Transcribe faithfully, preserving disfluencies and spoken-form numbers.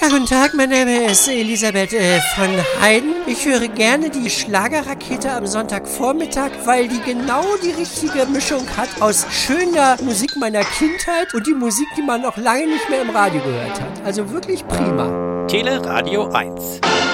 Ja, guten Tag, mein Name ist Elisabeth äh, von Heiden. Ich höre gerne die Schlagerrakete am Sonntagvormittag, weil die genau die richtige Mischung hat aus schöner Musik meiner Kindheit und die Musik, die man noch lange nicht mehr im Radio gehört hat. Also wirklich prima. Teleradio eins.